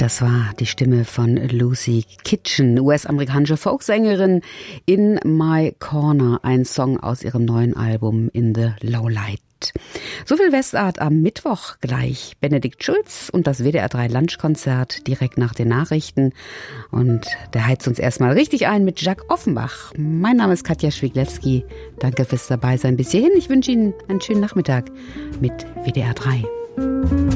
Das war die Stimme von Lucy Kitchen, US-amerikanische Folksängerin, In My Corner, ein Song aus ihrem neuen Album In the Lowlight. So viel Westart am Mittwoch gleich. Benedikt Schulz und das WDR 3 Lunchkonzert direkt nach den Nachrichten. Und der heizt uns erstmal richtig ein mit Jacques Offenbach. Mein Name ist Katja Schwiglewski. Danke fürs Dabeisein bis hierhin. Ich wünsche Ihnen einen schönen Nachmittag mit WDR 3.